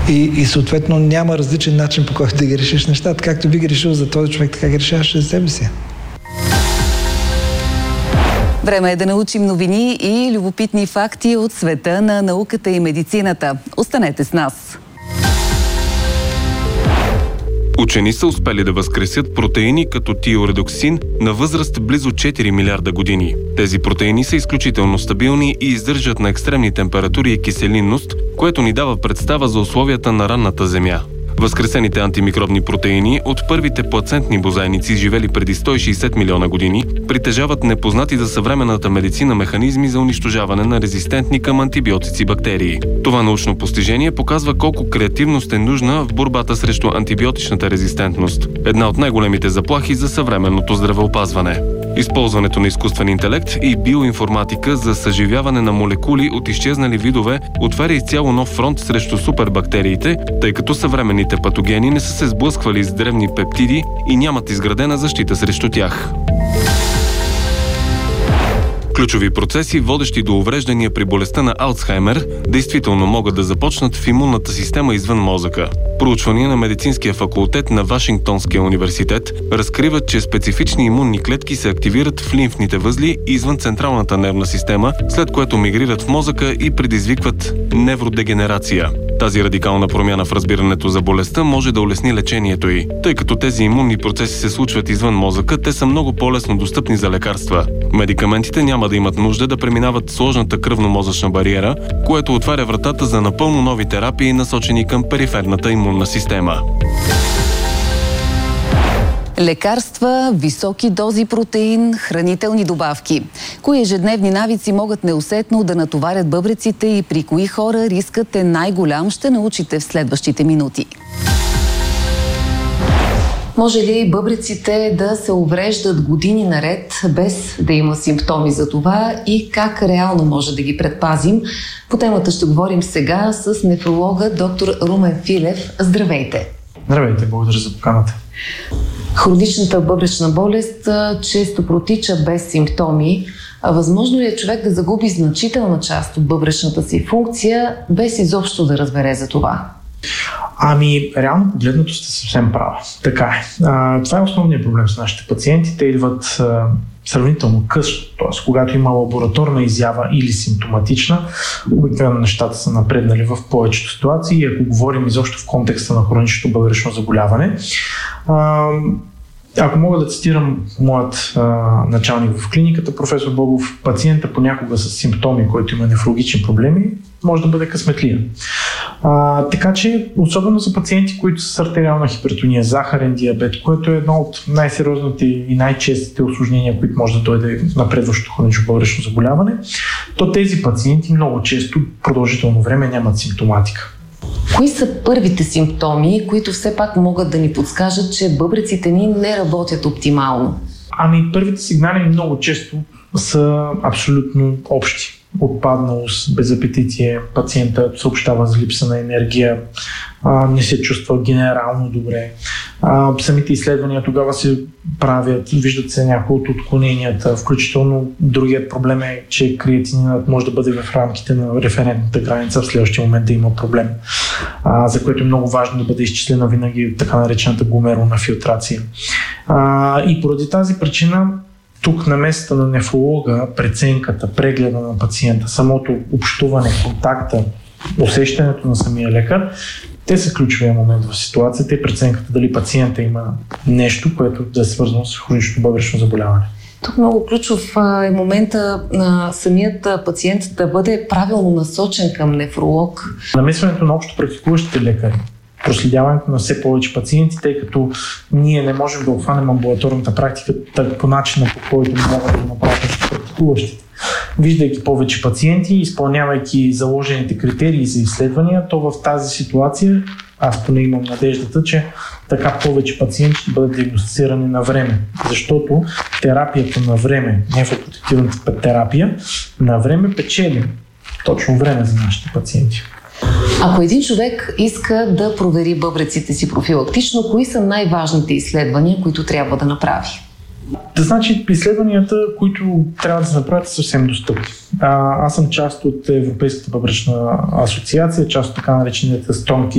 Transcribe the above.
И съответно няма различен начин, по който да ги решиш нещата. Както би ги решил за този човек, така ги решаваш за себе си. Време е да научим новини и любопитни факти от света на науката и медицината. Останете с нас! Учени са успели да възкресят протеини като тиоредоксин на възраст близо 4 милиарда години. Тези протеини са изключително стабилни и издържат на екстремни температури и киселинност, което ни дава представа за условията на ранната Земя. Възкресените антимикробни протеини от първите плацентни бозайници, живели преди 160 милиона години, притежават непознати за съвременната медицина механизми за унищожаване на резистентни към антибиотици бактерии. Това научно постижение показва колко креативност е нужна в борбата срещу антибиотичната резистентност, една от най-големите заплахи за съвременното здравеопазване. Използването на изкуствен интелект и биоинформатика за съживяване на молекули от изчезнали видове отваря изцяло нов фронт срещу супербактериите, тъй като съвременните патогени не са се сблъсквали с древни пептиди и нямат изградена защита срещу тях. Ключови процеси, водещи до увреждания при болестта на Алцхаймер, действително могат да започнат в имунната система извън мозъка. Проучвания на медицинския факултет на Вашингтонския университет разкриват, че специфични имунни клетки се активират в лимфните възли извън централната нервна система, след което мигрират в мозъка и предизвикват невродегенерация. Тази радикална промяна в разбирането за болестта може да улесни лечението й. Тъй като тези имунни процеси се случват извън мозъка, те са много по-лесно достъпни за лекарства. Медикаментите няма да имат нужда да преминават сложната кръвно-мозъчна бариера, което отваря вратата за напълно нови терапии, насочени към периферната имунна система. Лекарства, високи дози протеин, хранителни добавки. Кои ежедневни навици могат неусетно да натоварят бъбреците и при кои хора рискът е най-голям, ще научите в следващите минути. Може ли бъбреците да се увреждат години наред, без да има симптоми за това и как реално може да ги предпазим? По темата ще говорим сега с нефролога доктор Румен Филев. Здравейте! Здравейте, благодаря за поканата. Хроничната бъбречна болест често протича без симптоми. Възможно е човек да загуби значителна част от бъбречната си функция, без изобщо да разбере за това. Реално погледнато сте съвсем права. Така е. Това е основният проблем с нашите пациенти. Те идват сравнително късно, т.е. когато има лабораторна изява или симптоматична, обикновено нещата са напреднали в повечето ситуации. И ако говорим изобщо в контекста на хроничното бъбречно заболяване, ако мога да цитирам моят началник в клиниката, професор Богов, пациента понякога с симптоми, който има нефрологични проблеми, може да бъде късметлия. Така че, особено за пациенти, които са с артериална хипертония, захарен диабет, което е едно от най-сериозните и най-честите усложнения, които може да дойде на предващото хронично бъбречно заболяване, то тези пациенти много често продължително време нямат симптоматика. Кои са първите симптоми, които все пак могат да ни подскажат, че бъбреците ни не работят оптимално? Първите сигнали много често са абсолютно общи. Отпадналост, безапетитие, пациента съобщава за липса на енергия, не се чувства генерално добре. Самите изследвания тогава се правят, виждат се някои от отклоненията, включително другият проблем е, че креатининът може да бъде в рамките на референтната граница, в следващия момент да има проблем, за което е много важно да бъде изчислена винаги така наречената гломерулна филтрация. И поради тази причина тук на местата на нефролога, преценката, прегледа на пациента, самото общуване, контакта, усещането на самия лекар, те са ключовия момент в ситуацията и преценката дали пациента има нещо, което да е свързано с хронично бъбречно заболяване. Тук много ключов е момента на самият пациент да бъде правилно насочен към нефролог. Намесването на общо практикуващите лекари, проследяването на все повече пациенти, тъй като ние не можем да обхванем амбулаторната практика по начина, по който могат да направят практикуващите. Виждайки повече пациенти, изпълнявайки заложените критерии за изследвания, то в тази ситуация аз поне имам надеждата, че така повече пациенти ще бъдат диагностицирани на време. Защото терапията на време, нефропротективната терапия, на време печели точно време за нашите пациенти. Ако един човек иска да провери бъбреците си профилактично, кои са най-важните изследвания, които трябва да направи? Значи, изследванията, които трябва да се направят, са съвсем достъпни. Аз съм част от Европейската бъбречна асоциация, част от така наречените Strong